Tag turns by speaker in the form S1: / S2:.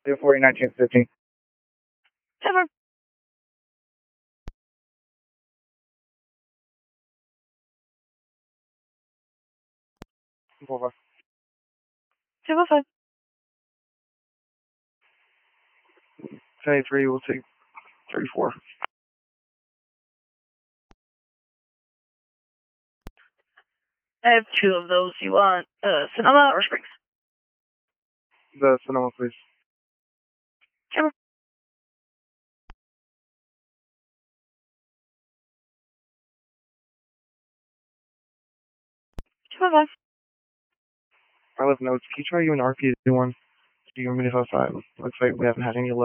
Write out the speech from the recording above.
S1: 240, 1915.
S2: Ever.
S1: Over.
S2: 205.
S1: 73, we'll take 34.
S2: I have 2 of those. You want Sonoma or Springs?
S1: The Sonoma, please.
S2: Ever. 205.
S1: I left notes. Can you try you an RP1? Do you want me to 5? Looks like we haven't had any luck.